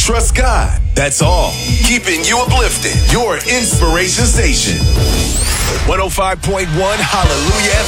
trust God. That's all. Keeping you uplifted. Your inspiration station. 105.1 Hallelujah